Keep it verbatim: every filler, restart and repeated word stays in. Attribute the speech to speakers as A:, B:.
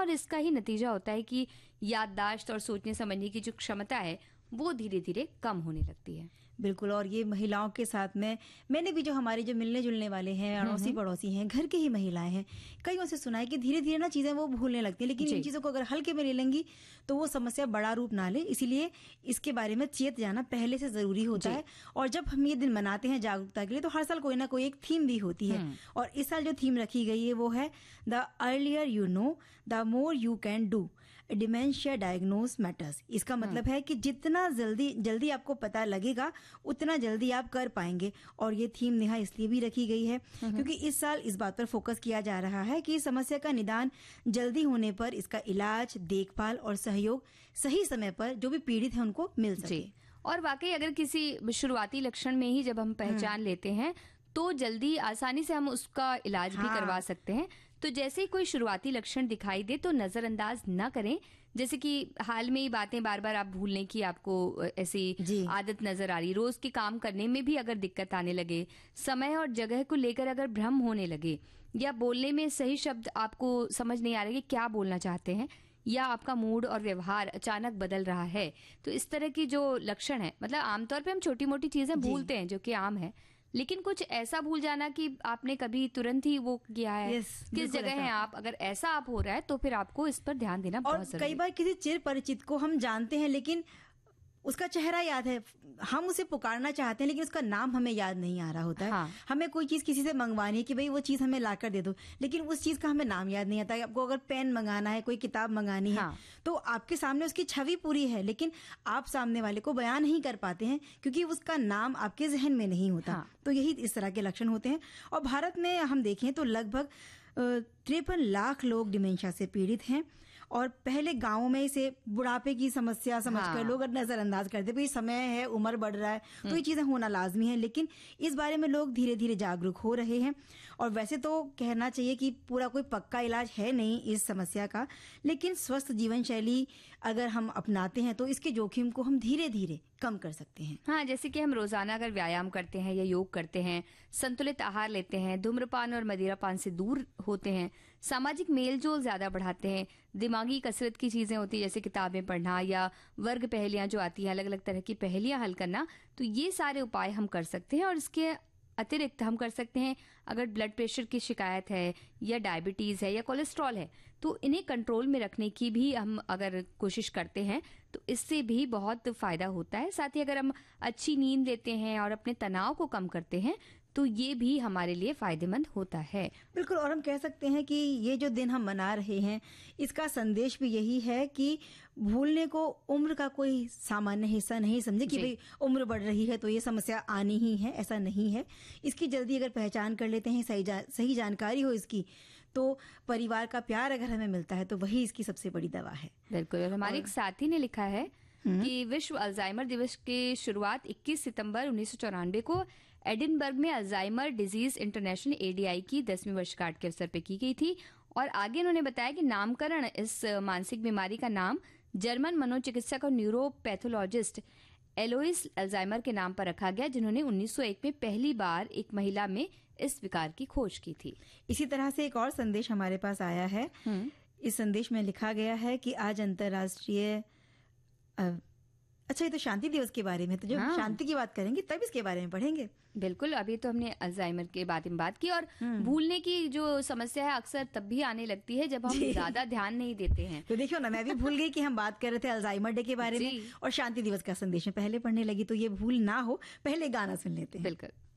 A: और इसका ही नतीजा होता है कि याददाश्त और सोचने समझने की जो क्षमता है वो धीरे धीरे कम होने लगती है।
B: बिल्कुल। और ये महिलाओं के साथ में मैंने भी जो हमारे जो मिलने जुलने वाले हैं, अड़ोसी पड़ोसी हैं, घर के ही महिलाएं हैं, कईयों से सुना है कि धीरे धीरे ना चीजें वो भूलने लगती है, लेकिन इन चीजों को अगर हल्के में ले लेंगी तो वो समस्या बड़ा रूप ना ले। इसीलिए इसके बारे में चेत जाना पहले से जरूरी होता है। और जब हम ये दिन मनाते हैं जागरूकता के लिए, तो हर साल कोई ना कोई एक थीम भी होती है। और इस साल जो थीम रखी गई है वो है the earlier you know the more you can do, dementia diagnose matters. इसका मतलब है कि जितना जल्दी जल्दी आपको पता लगेगा उतना जल्दी आप कर पाएंगे। और ये थीम नेहा इसलिए भी रखी गई है क्योंकि इस साल इस बात पर फोकस किया जा रहा है कि समस्या का निदान जल्दी होने पर इसका इलाज, देखभाल और सहयोग सही समय पर जो भी पीड़ित है उनको मिल सके।
A: और वाकई अगर किसी शुरुआती लक्षण में ही जब हम पहचान लेते हैं तो जल्दी आसानी से हम उसका इलाज भी करवा सकते हैं। तो जैसे ही कोई शुरुआती लक्षण दिखाई दे तो नजरअंदाज न करें। जैसे कि हाल में ही बातें बार बार आप भूलने की आपको ऐसी आदत नजर आ रही, रोज के काम करने में भी अगर दिक्कत आने लगे, समय और जगह को लेकर अगर भ्रम होने लगे, या बोलने में सही शब्द आपको समझ नहीं आ रहे कि क्या बोलना चाहते हैं, या आपका मूड और व्यवहार अचानक बदल रहा है, तो इस तरह की जो लक्षण है, मतलब आमतौर पे हम छोटी मोटी चीजें भूलते हैं जो कि आम है, लेकिन कुछ ऐसा भूल जाना कि आपने कभी तुरंत ही वो किया है, yes, किस जगह है आप, अगर ऐसा आप हो रहा है तो फिर आपको इस पर ध्यान देना बहुत जरूरी है।
B: और कई बार किसी चिर परिचित को हम जानते हैं लेकिन उसका चेहरा याद है, हम उसे पुकारना चाहते हैं लेकिन उसका नाम हमें याद नहीं आ रहा होता है। हाँ। हमें कोई चीज किसी से मंगवानी है कि भाई वो चीज हमें लाकर दे दो, लेकिन उस चीज का हमें नाम याद नहीं आता है। आपको अगर पेन मंगाना है, कोई किताब मंगानी है, हाँ। तो आपके सामने उसकी छवि पूरी है लेकिन आप सामने वाले को बयान नहीं कर पाते हैं क्योंकि उसका नाम आपके जहन में नहीं होता। हाँ। तो यही इस तरह के लक्षण होते हैं। और भारत में हम देखें तो लगभग तिरपन लाख लोग डिमेंशिया से पीड़ित हैं। और पहले गांवों में इसे बुढ़ापे की समस्या समझकर हाँ। लोग नजरअंदाज करते, भाई समय है, उम्र बढ़ रहा है, तो ये चीजें होना लाजमी है। लेकिन इस बारे में लोग धीरे धीरे जागरूक हो रहे हैं। और वैसे तो कहना चाहिए कि पूरा कोई पक्का इलाज है नहीं इस समस्या का, लेकिन स्वस्थ जीवन शैली अगर हम अपनाते हैं तो इसके जोखिम को हम धीरे धीरे कम कर सकते हैं।
A: हाँ, जैसे कि हम रोजाना अगर व्यायाम करते हैं या योग करते हैं, संतुलित आहार लेते हैं, धूम्रपान और मदिरापान से दूर होते हैं, सामाजिक मेलजोल ज्यादा बढ़ाते हैं, दिमागी कसरत की चीजें होती है जैसे किताबें पढ़ना या वर्ग पहेलियां जो आती हैं, अलग अलग तरह की पहेलियां हल करना, तो ये सारे उपाय हम कर सकते हैं। और इसके अतिरिक्त हम कर सकते हैं, अगर ब्लड प्रेशर की शिकायत है या डायबिटीज है या कोलेस्ट्रॉल है, तो इन्हें कंट्रोल में रखने की भी हम अगर कोशिश करते हैं तो इससे भी बहुत फायदा होता है। साथ ही अगर हम अच्छी नींद लेते हैं और अपने तनाव को कम करते हैं तो ये भी हमारे लिए फायदेमंद होता है।
B: बिल्कुल। और हम कह सकते हैं कि ये जो दिन हम मना रहे हैं इसका संदेश भी यही है कि भूलने को उम्र का कोई सामान्य हिस्सा नहीं समझे कि भाई उम्र बढ़ रही है तो ये समस्या आनी ही है, ऐसा नहीं है। इसकी जल्दी अगर पहचान कर लेते हैं, सही जा, सही जानकारी हो इसकी, तो परिवार का प्यार अगर हमें मिलता है तो वही इसकी सबसे बड़ी दवा है।
A: बिल्कुल। और हमारे एक साथी ने लिखा है कि विश्व अल्जाइमर दिवस की शुरुआत इक्कीस सितंबर उन्नीस सौ चौरानवे को एडिनबर्ग में अल्जाइमर डिजीज इंटरनेशनल एडीआई की दसवीं वर्षगांठ के अवसर पर की गई थी। और आगे उन्होंने बताया कि नामकरण इस मानसिक बीमारी का नाम जर्मन मनोचिकित्सक और न्यूरोपैथोलॉजिस्ट एलोइस अल्जाइमर के नाम पर रखा गया, जिन्होंने उन्नीस सौ एक में पहली बार एक महिला में इस विकार की खोज की थी।
B: इसी तरह से एक और संदेश हमारे पास आया है। इस संदेश में लिखा गया है कि आज अंतर्राष्ट्रीय अच्छा, ये तो शांति दिवस के बारे में, तो जब हाँ। शांति की बात करेंगे तब इसके बारे में पढ़ेंगे।
A: बिल्कुल। अभी तो हमने अल्जाइमर के बारे में बात की। और भूलने की जो समस्या है अक्सर तब भी आने लगती है जब हम ज्यादा ध्यान नहीं देते हैं।
B: तो देखियो ना, मैं भी भूल गई कि हम बात कर रहे थे अल्जाइमर डे के बारे में और शांति दिवस का संदेश में पहले पढ़ने लगी, तो ये भूल ना हो, पहले गाना सुन लेते हैं।
A: बिल्कुल।